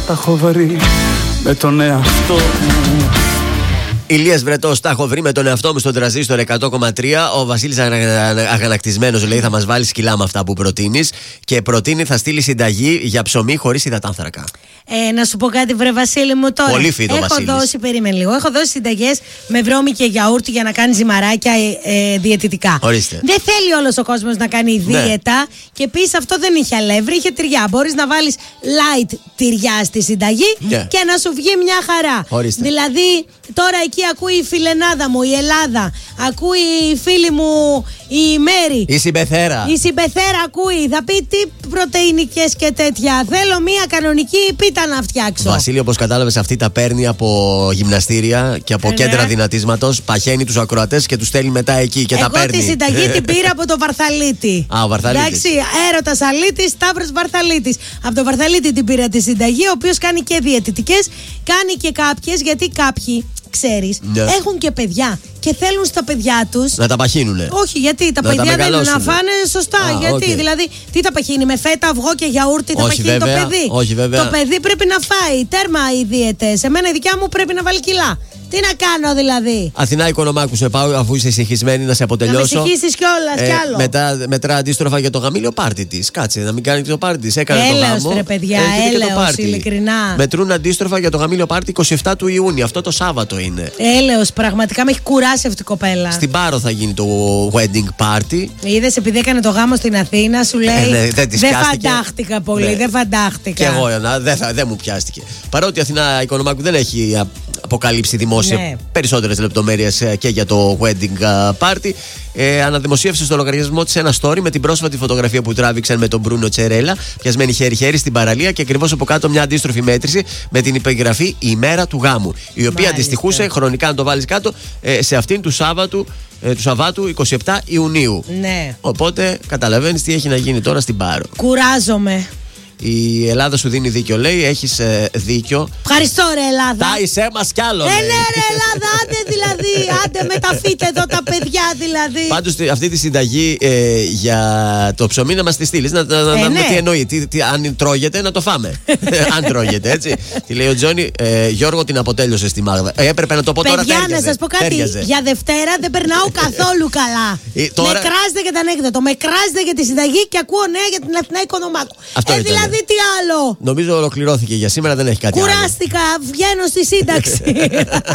τα έχω βρει με τον εαυτό μου. Ηλίας Βρετός, τα έχω βρει με τον εαυτό μου στον τραζίστορ 100,3. Ο Βασίλης αγανακτισμένος λέει: θα μας βάλεις κιλά με αυτά που προτείνεις. Και προτείνει, θα στείλει συνταγή για ψωμί χωρίς υδατάνθρακα. Να σου πω κάτι, βρε Βασίλη μου τώρα. Πολύ φυτο, Βασίλης. Περίμενε λίγο. Έχω δώσει συνταγές με βρώμη και γιαούρτι για να κάνει ζυμαράκια διαιτητικά. Ορίστε. Δεν θέλει όλος ο κόσμος να κάνει δίαιτα. Και επίσης αυτό δεν είχε αλεύρι, είχε τυριά. Μπορείς να βάλεις light τυριά στη συνταγή και να σου βγει μια χαρά. Ορίστε. Δηλαδή, τώρα εκεί ακούει η φιλενάδα μου, η Ελλάδα. Ακούει η φίλη μου η Μέρη. Η Συμπεθέρα. Η Συμπεθέρα ακούει. Θα πει τι πρωτεϊνικές και τέτοια. Θέλω μια κανονική πίτα να φτιάξω. Βασίλη, όπως κατάλαβες, αυτή τα παίρνει από γυμναστήρια και από κέντρα δυνατίσματος. Παχαίνει τους ακροατές και τους στέλνει μετά εκεί και τα παίρνει. Εγώ τη συνταγή την πήρα από τον Βαρθαλίτη. Α, ο Βαρθαλίτης. Εντάξει, Έρωτας Αλίτης, Σταύρος Βαρθαλίτης. Από τον Βαρθαλίτη την πήρα τη συνταγή, ο οποίος κάνει και διαιτητικές, κάνει και κάποιες, γιατί κάποιοι, ξέρεις, έχουν και παιδιά και θέλουν στα παιδιά τους να τα παχύνουνε. Όχι, γιατί τα παιδιά δεν να φάνε σωστά. Γιατί, δηλαδή, τι τα παχύνει, με φέτα, αυγό και γιαούρτι τα παχύνει το παιδί. Όχι, βέβαια. Το παιδί πρέπει να φάει. Τέρμα οι δίαιτες. Εμένα η δικιά μου πρέπει να βάλει κιλά. Τι να κάνω δηλαδή. Αθηνά Οικονομάκου, σε πάω αφού είσαι συγχυσμένη να σε αποτελειώσω. Να με συγχύσεις κιόλας κι άλλο. Μετρά αντίστροφα για το γαμήλιο πάρτι της. Κάτσε να μην κάνει το πάρτι της. Έκανε το γάμο. Έλεος, ρε παιδιά, έλεος, ειλικρινά. Μετρούν αντίστροφα για το γαμήλιο πάρτι 27 του Ιούνιου. Αυτό το Σάββατο είναι. Έλεος, πραγματικά με έχει κουράσει αυτή η κοπέλα. Στην Πάρο θα γίνει το wedding party. Είδες, επειδή έκανε το γάμο στην Αθήνα, σου λέει. Δεν φαντάχτηκα πολύ, δεν φαντάχτηκα. Και εγώ, δεν μου πιάστηκε. Παρότι η Αθηνά Οικονομάκου δεν έχει αποκαλύψει δημόσια περισσότερες λεπτομέρειες και για το wedding party, αναδημοσίευσε στο λογαριασμό της ένα story με την πρόσφατη φωτογραφία που τράβηξαν με τον Μπρούνο Τσερέλα, πιασμένη χέρι-χέρι στην παραλία, και ακριβώς από κάτω μια αντίστροφη μέτρηση με την υπεγραφή «Η ημέρα του γάμου», η οποία αντιστοιχούσε χρονικά, αν το βάλεις κάτω, σε αυτήν του Σαββάτου 27 Ιουνίου. Ναι. Οπότε καταλαβαίνεις τι έχει να γίνει τώρα στην Πάρο. Κουράζομαι. Η Ελλάδα σου δίνει δίκιο, λέει. Έχεις δίκιο. Ευχαριστώ, ρε Ελλάδα. Τάισέ μας κι άλλο. Ναι, ρε Ελλάδα, άντε δηλαδή. Άντε μεταφείτε εδώ τα παιδιά δηλαδή. Πάντως αυτή τη συνταγή για το ψωμί να μας τη στείλεις. Να δούμε τι εννοεί. Αν τρώγεται, να το φάμε. Αν τρώγεται, έτσι. Τι λέει ο Τζόνι, Γιώργο, την αποτέλειωσε στη Μάγδα. Έπρεπε να το πω τώρα. Παιδιά, να σας πω κάτι. Για Δευτέρα δεν περνάω καθόλου καλά. Με κράζετε για τα ανέκδοτο. Με κράζετε για τη συνταγή και ακούω νέα για την Αθηνά Οικονομάκου. Δηλαδή τι άλλο. Νομίζω ολοκληρώθηκε για σήμερα, δεν έχει κάτι άλλο. Κουράστηκα, βγαίνω στη σύνταξη.